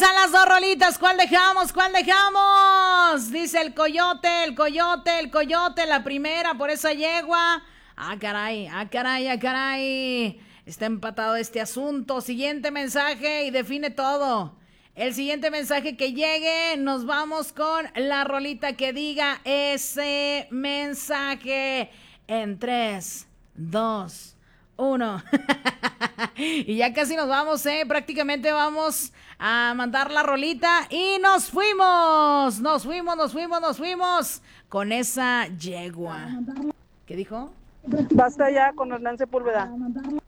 a las dos rolitas. ¿Cuál dejamos? ¿Cuál dejamos? Dice el coyote, el coyote, el coyote, la primera por esa yegua. Ah, caray, ah, caray, ah, caray. Está empatado este asunto. Siguiente mensaje y define todo. El siguiente mensaje que llegue, nos vamos con la rolita que diga ese mensaje. En 3, 2, 1. Y ya casi nos vamos, prácticamente vamos a mandar la rolita y nos fuimos. Nos fuimos con esa yegua. ¿Qué dijo? Basta ya con Hernán Sepúlveda.